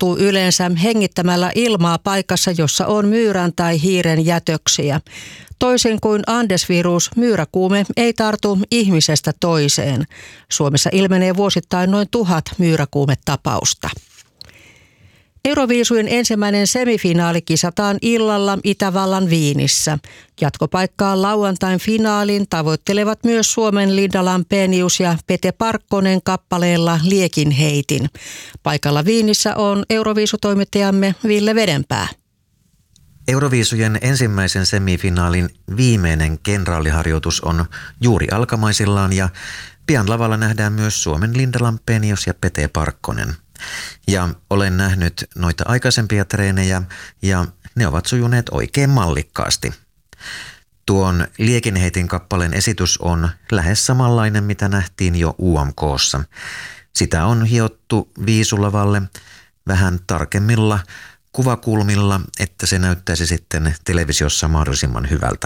tarttuu yleensä hengittämällä ilmaa paikassa, jossa on myyrän tai hiiren jätöksiä. Toisin kuin Andes-virus, myyräkuume ei tartu ihmisestä toiseen. Suomessa ilmenee vuosittain noin 1000 myyräkuumetapausta. Euroviisujen ensimmäinen semifinaali kisataan illalla Itävallan Viinissä. Jatkopaikkaa lauantain finaaliin tavoittelevat myös Suomen Linda Lampenius ja Pete Parkkonen kappaleella Liekin heitin. Paikalla Viinissä on Euroviisutoimittajamme Ville Vedenpää. Euroviisujen ensimmäisen semifinaalin viimeinen kenraaliharjoitus on juuri alkamaisillaan ja pian lavalla nähdään myös Suomen Linda Lampenius ja Pete Parkkonen. Ja olen nähnyt noita aikaisempia treenejä ja ne ovat sujuneet oikein mallikkaasti. Tuon Liekinheitin kappaleen esitys on lähes samanlainen, mitä nähtiin jo UMK:ssa. Sitä on hiottu viisulavalle vähän tarkemmilla kuvakulmilla, että se näyttäisi sitten televisiossa mahdollisimman hyvältä.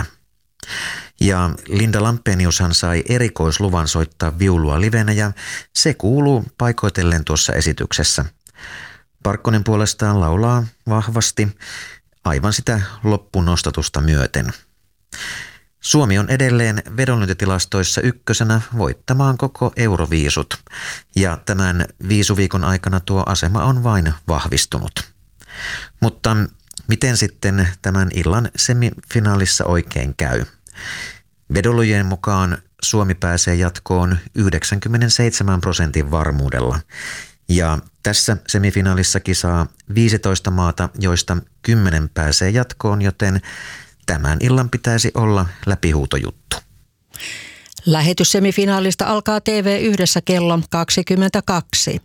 Ja Linda Lampeniushan sai erikoisluvan soittaa viulua livenä ja se kuuluu paikoitellen tuossa esityksessä. Parkkonen puolestaan laulaa vahvasti aivan sitä loppunostatusta myöten. Suomi on edelleen vedonlyöntitilastoissa ykkösenä voittamaan koko Euroviisut ja tämän viisuviikon aikana tuo asema on vain vahvistunut. Mutta miten sitten tämän illan semifinaalissa oikein käy? Vedonlyöjien mukaan Suomi pääsee jatkoon 97% varmuudella. Ja tässä semifinaalissa kisaa 15 maata, joista 10 pääsee jatkoon, joten tämän illan pitäisi olla läpihuutojuttu. Lähetys semifinaalista alkaa TV1 kello 22.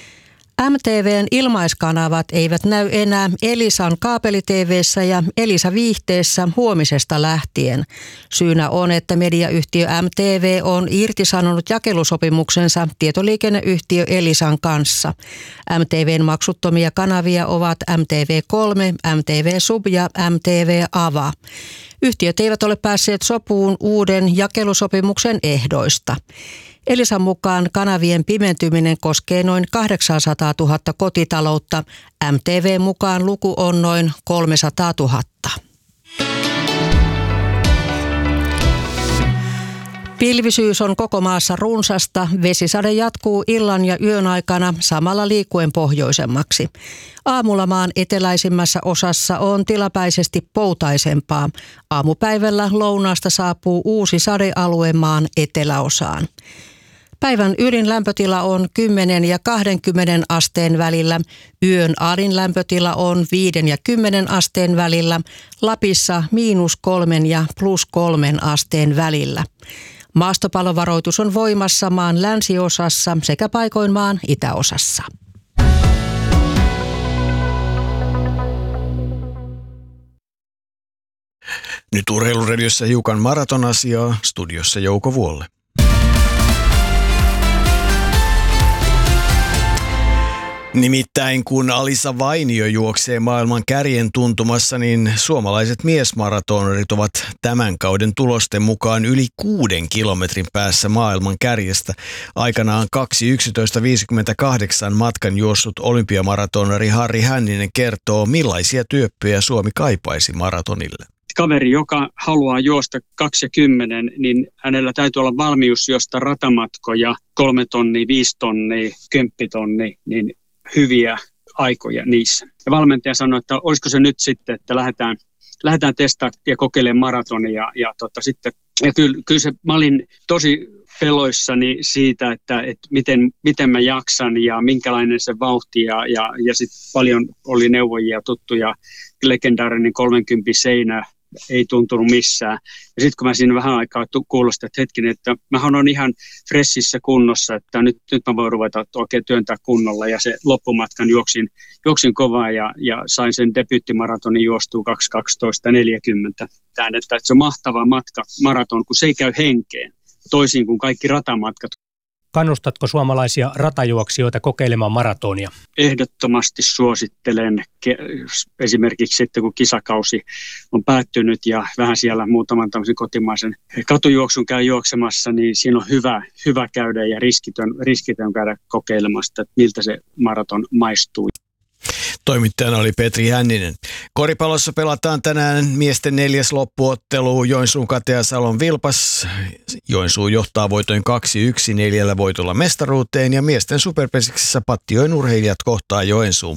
MTV:n ilmaiskanavat eivät näy enää Elisan kaapeli-TV:ssä ja Elisa-viihteessä huomisesta lähtien. Syynä on, että mediayhtiö MTV on irtisanonut jakelusopimuksensa tietoliikenneyhtiö Elisan kanssa. MTV:n maksuttomia kanavia ovat MTV3, MTV Sub ja MTV Ava. Yhtiöt eivät ole päässeet sopuun uuden jakelusopimuksen ehdoista. Elisan mukaan kanavien pimentyminen koskee noin 800 000 kotitaloutta. MTV mukaan luku on noin 300 000. Pilvisyys on koko maassa runsasta. Vesisade jatkuu illan ja yön aikana samalla liikkuen pohjoisemmaksi. Aamulla maan eteläisimmässä osassa on tilapäisesti poutaisempaa. Aamupäivällä lounaasta saapuu uusi sadealue maan eteläosaan. Päivän ylin lämpötila on 10 ja 20 asteen välillä. Yön alin lämpötila on 5 ja 10 asteen välillä. Lapissa -3 ja +3 asteen välillä. Maastopalovaroitus on voimassa maan länsiosassa sekä paikoin maan itäosassa. Nyt Urheiluradiossa hiukan maratonasiaa, studiossa Jouko Vuolle. Nimittäin kun Alisa Vainio juoksee maailman kärjen tuntumassa, niin suomalaiset miesmaratonarit ovat tämän kauden tulosten mukaan yli 6 kilometrin päässä maailman kärjestä. Aikanaan 2:11:58 matkan juossut olympiamaratonari Harri Hänninen kertoo, millaisia työppöjä Suomi kaipaisi maratonille. Kaveri, joka haluaa juosta 2:10, niin hänellä täytyy olla valmius juosta ratamatkoja 3 tonnia, 5 tonnia, 10 tonnia, niin hyviä aikoja niissä. Ja valmentaja sanoi, että olisiko se nyt sitten, että lähdetään testaamaan ja kokeilemaan maratonia. Ja kyllä se, mä olin tosi peloissani siitä, että miten mä jaksan ja minkälainen se vauhti. Ja sitten paljon oli neuvojia tuttuja, legendaarinen 30 seinä. Ei tuntunut missään. Ja sitten kun mä siinä vähän aikaa kuulostin, että hetkinen, että mähän on ihan fressissä kunnossa, että nyt mä voin ruveta oikein työntää kunnolla. Ja se loppumatkan juoksin kovaa ja sain sen debyyttimaratonin juostua 2:12:40. Että se on mahtava maraton, kun se ei käy henkeen, toisin kuin kaikki ratamatkat. Kannustatko suomalaisia ratajuoksijoita kokeilemaan maratonia? Ehdottomasti suosittelen. Esimerkiksi sitten, kun kisakausi on päättynyt ja vähän siellä muutaman tämmöisen kotimaisen katujuoksun käy juoksemassa, niin siinä on hyvä käydä ja riskitön käydä kokeilemassa, että miltä se maraton maistuu. Toimittajana oli Petri Hänninen. Koripallossa pelataan tänään miesten 4. loppuottelu Joensuun Katea Salon Vilpas. Joensuu johtaa voitoin 2-1 4 voitolla mestaruuteen ja miesten superpesiksessä Pattijoen urheilijat kohtaa Joensuun